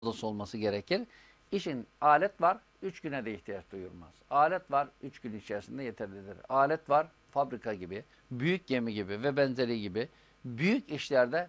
fazlası olması gerekir. İşin alet var, 3 güne de ihtiyaç duyulmaz. Alet var, 3 gün içerisinde yeterlidir. Alet var, fabrika gibi, büyük gemi gibi ve benzeri gibi büyük işlerde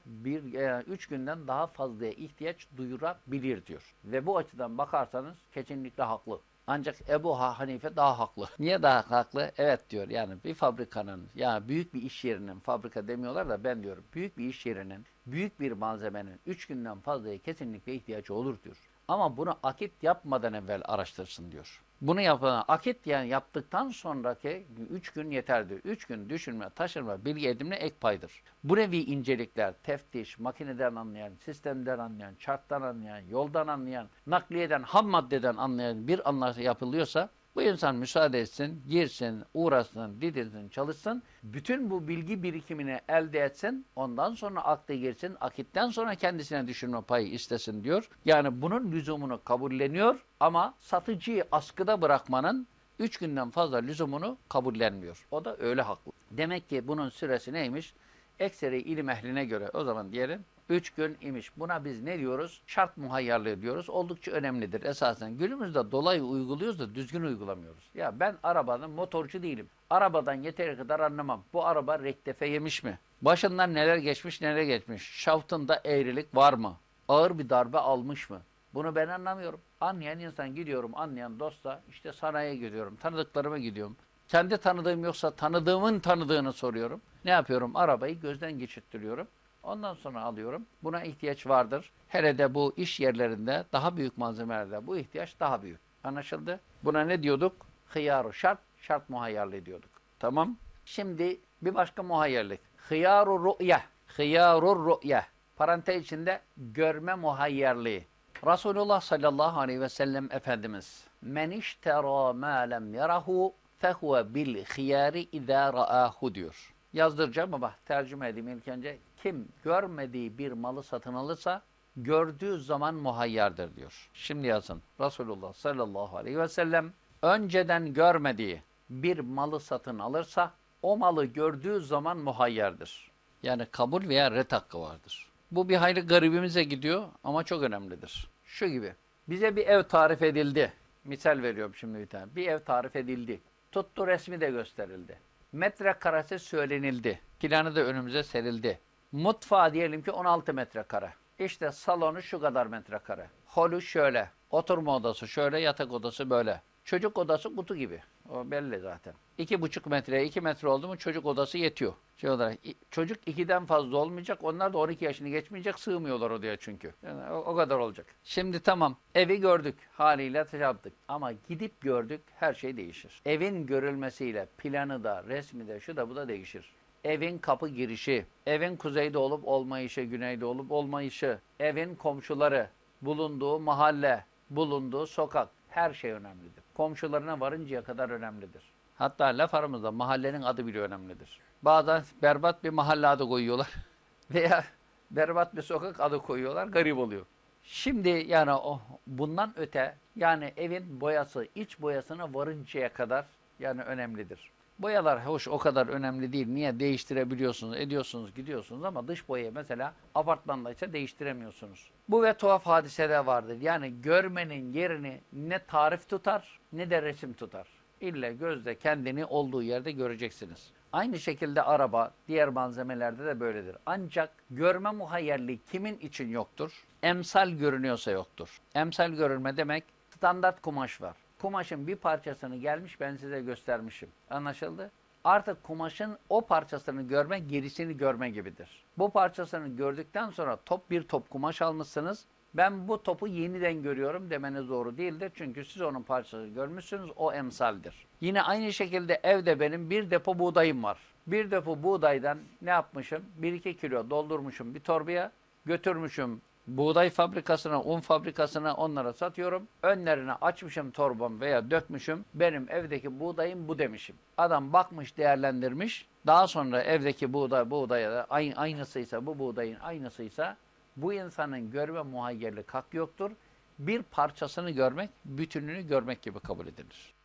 3 günden daha fazlaya ihtiyaç duyurabilir diyor. Ve bu açıdan bakarsanız kesinlikle haklı. Ancak Ebu Hanife daha haklı. Niye daha haklı? Evet diyor, yani bir fabrikanın, yani büyük bir iş yerinin, fabrika demiyorlar da ben diyorum, büyük bir iş yerinin, büyük bir malzemenin 3 günden fazlaya kesinlikle ihtiyacı olur diyor. Ama bunu akit yapmadan evvel araştırsın diyor. Bunu yapana akit, yani yaptıktan sonraki 3 gün yeterdir. 3 gün düşünme, taşırma, bilgi edinme ek paydır. Bu nevi incelikler, teftiş, makineden anlayan, sistemden anlayan, çarktan anlayan, yoldan anlayan, nakliyeden, ham maddeden anlayan bir anlaşma yapılıyorsa, bu insan müsaade etsin, girsin, uğraşsın, didinsin, çalışsın. Bütün bu bilgi birikimini elde etsin. Ondan sonra akla girsin. Akitten sonra kendisine düşünme payı istesin diyor. Yani bunun lüzumunu kabulleniyor ama satıcıyı askıda bırakmanın 3 günden fazla lüzumunu kabullenmiyor. O da öyle haklı. Demek ki bunun süresi neymiş? Ekseri ilim ehline göre o zaman diyelim 3 gün imiş. Buna biz ne diyoruz? Şart muhayyarlığı diyoruz. Oldukça önemlidir esasen. Günümüzde dolayı uyguluyoruz da düzgün uygulamıyoruz. Ya ben arabanın motorcu değilim. Arabadan yeteri kadar anlamam. Bu araba rektefe yemiş mi? Başından neler geçmiş neler geçmiş? Şaftında eğrilik var mı? Ağır bir darbe almış mı? Bunu ben anlamıyorum. Anlayan insan gidiyorum, anlayan dostla işte sanayiye gidiyorum, tanıdıklarıma gidiyorum. Kendi tanıdığım yoksa tanıdığımın tanıdığını soruyorum. Ne yapıyorum? Arabayı gözden geçirttiriyorum. Ondan sonra alıyorum. Buna ihtiyaç vardır. Hele de bu iş yerlerinde, daha büyük malzemelerde bu ihtiyaç daha büyük. Anlaşıldı? Buna ne diyorduk? Hıyar-ı şart, şart muhayyarlı diyorduk. Tamam. Şimdi bir başka muhayyerlik. Hıyar-ı ru'ye. Hıyar-ı ru'ye. Parantez içinde görme muhayyerliği. Resulullah sallallahu aleyhi ve sellem Efendimiz men iştera ma lem yarahu fehuve bil hiyari izâ ra'ahu diyor. Yazdıracağım ama tercüme edeyim ilk önce. Kim görmediği bir malı satın alırsa gördüğü zaman muhayyardır diyor. Şimdi yazın. Resulullah sallallahu aleyhi ve sellem önceden görmediği bir malı satın alırsa o malı gördüğü zaman muhayyardır. Yani kabul veya ret hakkı vardır. Bu bir hayli garibimize gidiyor ama çok önemlidir. Şu gibi. Bize bir ev tarif edildi. Misal veriyorum şimdi bir tane. Bir ev tarif edildi. Tuttu, resmi de gösterildi. Metrekaresi söylenildi. Planı da önümüze serildi. Mutfağı diyelim ki 16 metrekare. İşte salonu şu kadar metrekare. Holü şöyle. Oturma odası şöyle, yatak odası böyle. Çocuk odası kutu gibi. O belli zaten. 2,5 metreye 2 metre oldu mu çocuk odası yetiyor. Şey olarak, çocuk 2'den fazla olmayacak. Onlar da 12 yaşını geçmeyecek. Sığmıyorlar odaya çünkü. Yani o kadar olacak. Şimdi tamam. Evi gördük. Haliyle yaptık. Ama gidip gördük. Her şey değişir. Evin görülmesiyle planı da, resmi de, şu da bu da değişir. Evin kapı girişi, evin kuzeyde olup olmayışı, güneyde olup olmayışı, evin komşuları, bulunduğu mahalle, bulunduğu sokak, her şey önemlidir. Komşularına varıncaya kadar önemlidir. Hatta laf aramızda mahallenin adı bile önemlidir. Bazen berbat bir mahalle adı koyuyorlar veya berbat bir sokak adı koyuyorlar, garip oluyor. Şimdi yani bundan öte, yani evin boyası, iç boyasına varıncaya kadar yani önemlidir. Boyalar hoş o kadar önemli değil. Niye? Değiştirebiliyorsunuz, ediyorsunuz, gidiyorsunuz ama dış boyayı mesela apartmanda ise değiştiremiyorsunuz. Bu ve tuhaf hadiseler vardır. Yani görmenin yerini ne tarif tutar ne de resim tutar. İlle gözle kendini olduğu yerde göreceksiniz. Aynı şekilde araba, diğer malzemelerde de böyledir. Ancak görme muhayyerliği kimin için yoktur? Emsal görünüyorsa yoktur. Emsal görülme demek standart kumaş var. Kumaşın bir parçasını gelmiş ben size göstermişim. Anlaşıldı? Artık kumaşın o parçasını görme, gerisini görme gibidir. Bu parçasını gördükten sonra bir top kumaş almışsınız. Ben bu topu yeniden görüyorum demeniz doğru değildir. Çünkü siz onun parçasını görmüşsünüz, o emsaldir. Yine aynı şekilde evde benim bir depo buğdayım var. Bir depo buğdaydan ne yapmışım? 1-2 kilo doldurmuşum bir torbaya, götürmüşüm buğday fabrikasına, un fabrikasına, onlara satıyorum. Önlerine açmışım torbam veya dökmüşüm. Benim evdeki buğdayım bu demişim. Adam bakmış, değerlendirmiş. Daha sonra evdeki buğdaya da aynısıysa, bu buğdayın aynısıysa bu insanın görme muhayyerlik hakkı yoktur. Bir parçasını görmek, bütününü görmek gibi kabul edilir.